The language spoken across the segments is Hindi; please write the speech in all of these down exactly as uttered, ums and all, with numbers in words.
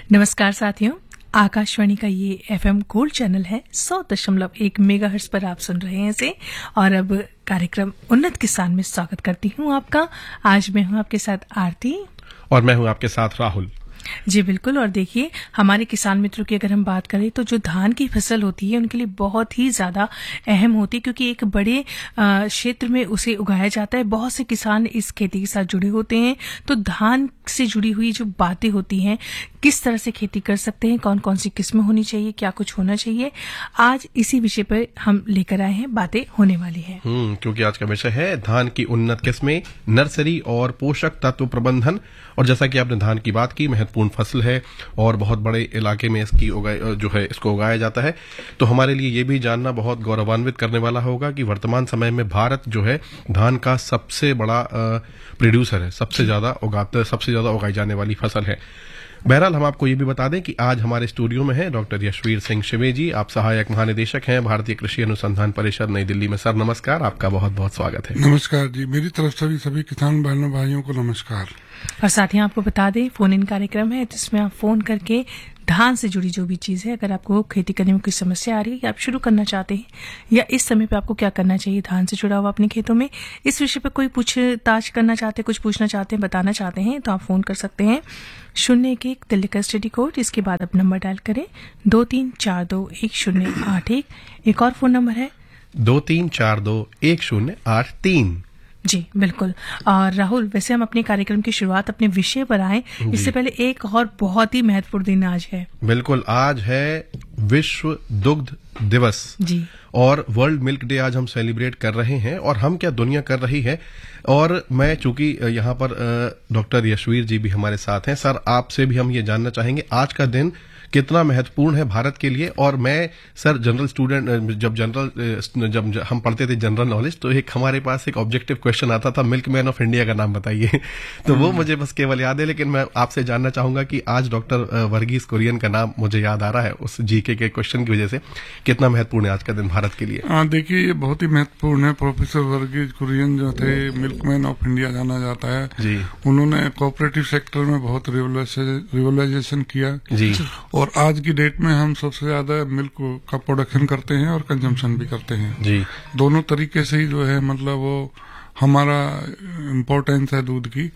नमस्कार साथियों, आकाशवाणी का ये एफएम गोल्ड चैनल है सौ दशमलव एक मेगाहर्ट्ज पर आप सुन रहे हैं इसे। और अब कार्यक्रम उन्नत किसान में स्वागत करती हूँ आपका। आज मैं हूँ आपके साथ आरती और मैं हूँ आपके साथ राहुल। जी बिल्कुल। और देखिए, हमारे किसान मित्रों की अगर हम बात करें तो जो धान की फसल होती है उनके लिए बहुत ही ज्यादा अहम होती है, क्योंकि एक बड़े क्षेत्र में उसे उगाया जाता है। बहुत से किसान इस खेती के साथ जुड़े होते हैं, तो धान से जुड़ी हुई जो बातें होती हैं, किस तरह से खेती कर सकते हैं, कौन कौन सी किस्में होनी चाहिए, क्या कुछ होना चाहिए, आज इसी विषय पर हम लेकर आए हैं, बातें होने वाली है। हम्म क्योंकि आज का विषय है धान की उन्नत किस्में, नर्सरी और पोषक तत्व प्रबंधन। और जैसा कि आपने धान की बात की, महत्वपूर्ण फसल है और बहुत बड़े इलाके में इसकी उगाई जो है इसको उगाया जाता है। तो हमारे लिए ये भी जानना बहुत गौरवान्वित करने वाला होगा कि वर्तमान समय में भारत जो है धान का सबसे बड़ा प्रोड्यूसर है, सबसे ज्यादा उगाता सबसे ज्यादा उगाई जाने वाली फसल है। बहरहाल हम आपको ये भी बता दें कि आज हमारे स्टूडियो में है डॉक्टर यशवीर सिंह शिवे जी। आप सहायक महानिदेशक हैं भारतीय कृषि अनुसंधान परिषद नई दिल्ली में। सर नमस्कार, आपका बहुत बहुत स्वागत है। नमस्कार जी, मेरी तरफ से भी सभी किसान बहनों भाइयों को नमस्कार। और साथ ही आपको बता दें, फोन इन कार्यक्रम है जिसमें आप फोन करके धान से जुड़ी जो भी चीज है, अगर आपको खेती करने में कोई समस्या आ रही है या आप शुरू करना चाहते हैं, या इस समय पे आपको क्या करना चाहिए धान से जुड़ा हुआ अपने खेतों में, इस विषय पर कोई पूछताछ करना चाहते हैं, कुछ पूछना चाहते हैं, बताना चाहते हैं, तो आप फोन कर सकते हैं शून्य एक एक दिल्ली का स्टडी कोड। इसके बाद आप नंबर डायल करें दो तीन चार दो एक शून्य आठ एक। एक और फोन नंबर है दो तीन चार दो एक शून्य आठ तीन। जी बिल्कुल। और राहुल, वैसे हम अपने कार्यक्रम की शुरुआत अपने विषय पर आए, इससे पहले एक और बहुत ही महत्वपूर्ण दिन आज है। बिल्कुल, आज है विश्व दुग्ध दिवस जी, और वर्ल्ड मिल्क डे आज हम सेलिब्रेट कर रहे हैं। और हम क्या, दुनिया कर रही है। और मैं चूंकि यहाँ पर डॉक्टर यशवीर जी भी हमारे साथ हैं, सर आपसे भी हम ये जानना चाहेंगे आज का दिन कितना महत्वपूर्ण है भारत के लिए। और मैं सर जनरल स्टूडेंट, जब जनरल जब हम पढ़ते थे जनरल नॉलेज, तो एक हमारे पास एक ऑब्जेक्टिव क्वेश्चन आता था, मिल्क मैन ऑफ इंडिया का नाम बताइए। तो वो मुझे बस केवल याद है, लेकिन मैं आपसे जानना चाहूंगा कि आज डॉक्टर वर्गीस कुरियन का नाम मुझे याद आ रहा है उस जीके के क्वेश्चन की वजह से। कितना महत्वपूर्ण है आज का दिन भारत के लिए? हाँ देखिए, ये बहुत ही महत्वपूर्ण है। प्रोफेसर वर्गीस कुरियन जो थे, मिल्क मैन ऑफ इंडिया जाना जाता है जी। उन्होंने कोऑपरेटिव सेक्टर में बहुत रिवोलाइजेशन किया जी। और आज की डेट में हम सबसे ज्यादा मिल्क का प्रोडक्शन करते हैं और कंजम्पशन भी करते हैं जी। दोनों तरीके से ही जो है, मतलब वो हमारा इम्पोर्टेंस है दूध की।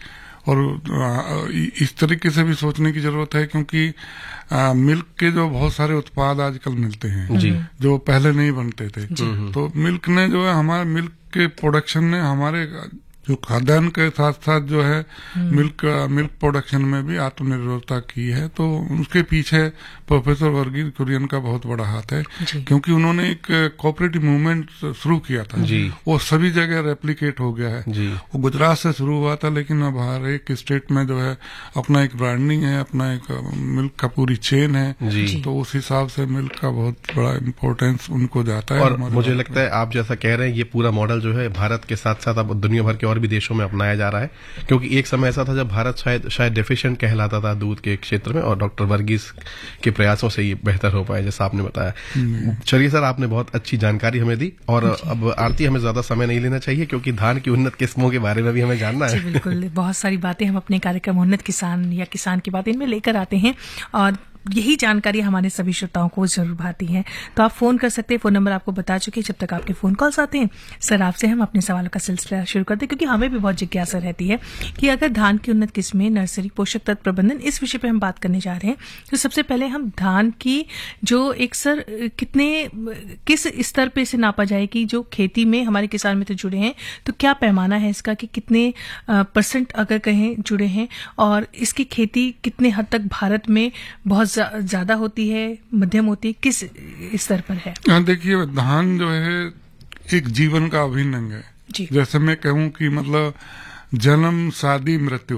और इस तरीके से भी सोचने की जरूरत है, क्योंकि आ, मिल्क के जो बहुत सारे उत्पाद आजकल मिलते हैं जी। जो पहले नहीं बनते थे। तो मिल्क ने जो है, हमारे मिल्क के प्रोडक्शन ने हमारे जो खाद्यान्न के साथ साथ जो है मिल्क मिल्क प्रोडक्शन में भी आत्मनिर्भरता की है। तो उसके पीछे प्रोफेसर वर्गीस कुरियन का बहुत बड़ा हाथ है, क्योंकि उन्होंने एक कोऑपरेटिव मूवमेंट शुरू किया था जी। वो सभी जगह रेप्लिकेट हो गया है जी। वो गुजरात से शुरू हुआ था, लेकिन अब हर एक स्टेट में जो है अपना एक ब्रांडिंग है, अपना एक मिल्क का पूरी चेन है जी। तो उस हिसाब से मिल्क का बहुत बड़ा इम्पोर्टेंस उनको जाता है। और मुझे लगता है आप जैसा कह रहे हैं, ये पूरा मॉडल जो है भारत के साथ साथ अब दुनिया भर के और भी देशों में अपनाया जा रहा है। क्योंकि एक समय ऐसा था जब भारत शायद शायद डेफिशिएंट कहलाता था दूध के क्षेत्र में, और डॉक्टर वर्गीस के प्रयासों से ये बेहतर हो पाया, जैसा आपने बताया। चलिए सर, आपने बहुत अच्छी जानकारी हमें दी। और अब आरती, हमें ज्यादा समय नहीं लेना चाहिए, क्योंकि धान की उन्नत किस्मों के बारे में भी हमें जानना है। बिल्कुल, बहुत सारी बातें हम अपने कार्यक्रम उन्नत किसान या किसान की बातें इनमें लेकर आते हैं, और यही जानकारी हमारे सभी श्रोताओं को जरूर भाती है। तो आप फोन कर सकते हैं, फोन नंबर आपको बता चुके हैं। जब तक आपके फोन कॉल्स आते हैं, सर आपसे हम अपने सवालों का सिलसिला शुरू करते हैं, क्योंकि हमें भी बहुत जिज्ञासा रहती है कि अगर धान की उन्नत किस्में, नर्सरी, पोषक तत्व प्रबंधन, इस विषय पे हम बात करने जा रहे हैं। तो सबसे पहले हम धान की जो एक सर कितने किस स्तर पे से नापा जाए कि जो खेती में हमारे किसान मित्र जुड़े हैं, तो क्या पैमाना है इसका कि कितने परसेंट अगर कहें जुड़े हैं, और इसकी खेती कितने हद तक भारत में बहुत ज्यादा होती है, मध्यम होती है, किस स्तर पर है? हाँ देखिए, धान जो है एक जीवन का अभिन्न अंग है जी। जैसे मैं कहूँ कि मतलब जन्म, शादी, मृत्यु,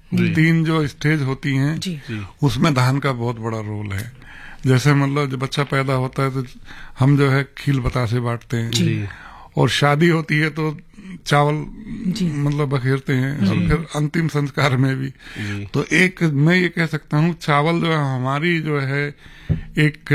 तीन जो स्टेज होती हैं जी। उसमें धान का बहुत बड़ा रोल है। जैसे मतलब जब बच्चा पैदा होता है तो हम जो है खील बतासे बांटते हैं जी। और शादी होती है तो चावल मतलब बखेरते हैं, और फिर अंतिम संस्कार में भी। तो एक मैं ये कह सकता हूँ, चावल जो है हमारी जो है एक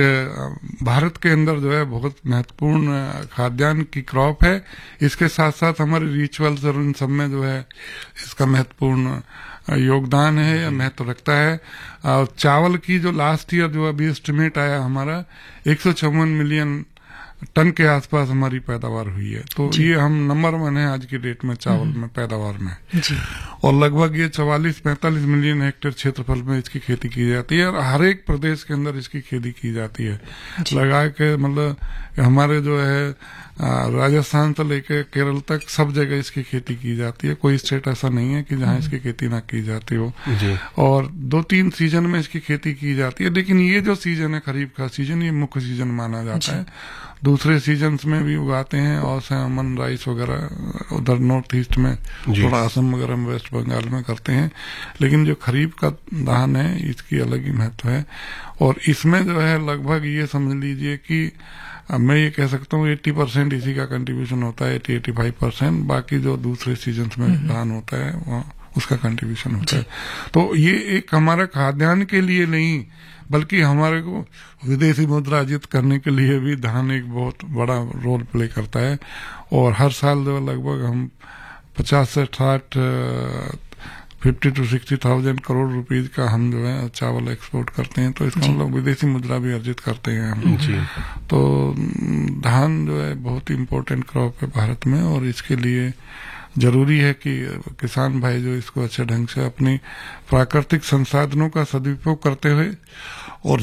भारत के अंदर जो है बहुत महत्वपूर्ण खाद्यान्न की क्रॉप है। इसके साथ साथ हमारे रिचुअल्स और उन सब में जो है इसका महत्वपूर्ण योगदान है या महत्व रखता है। और चावल की जो लास्ट ईयर जो अभी एस्टिमेट आया हमारा एक सौ चौवन मिलियन टन के आसपास हमारी पैदावार हुई है। तो ये हम नंबर वन है आज की डेट में चावल में पैदावार में जी। और लगभग ये चवालीस पैंतालीस मिलियन हेक्टेयर क्षेत्रफल में इसकी खेती की जाती है और हर एक प्रदेश के अंदर इसकी खेती की जाती है। लगा के मतलब हमारे जो है राजस्थान से लेकर केरल तक सब जगह इसकी खेती की जाती है। कोई स्टेट ऐसा नहीं है कि जहाँ इसकी खेती ना की जाती हो जी। और दो तीन सीजन में इसकी खेती की जाती है, लेकिन ये जो सीजन है खरीफ का सीजन ये मुख्य सीजन माना जाता है। दूसरे सीजन्स में भी उगाते हैं और अमन राइस वगैरह उधर नॉर्थ ईस्ट में, थोड़ा असम वगैरह में, वेस्ट बंगाल में करते हैं, लेकिन जो खरीफ का धान है इसकी अलग ही महत्व है। और इसमें जो है लगभग ये समझ लीजिए कि अब मैं ये कह सकता हूँ अस्सी परसेंट इसी का कंट्रीब्यूशन होता है, अस्सी पचासी परसेंट बाकी जो दूसरे सीजन्स में धान होता है वहाँ उसका कंट्रीब्यूशन होता है। तो ये एक हमारा खाद्यान्न के लिए नहीं बल्कि हमारे को विदेशी मुद्रा अर्जित करने के लिए भी धान एक बहुत बड़ा रोल प्ले करता है। और हर साल जो लगभग हम पचास से साठ fifty to sixty thousand crore rupees का हम जो है चावल एक्सपोर्ट करते हैं। तो इसका मतलब विदेशी मुद्रा भी अर्जित करते हैं हम जी। तो धान जो है बहुत इम्पोर्टेंट क्रॉप है भारत में और इसके लिए जरूरी है कि किसान भाई जो इसको अच्छे ढंग से अपनी प्राकृतिक संसाधनों का सदुपयोग करते हुए और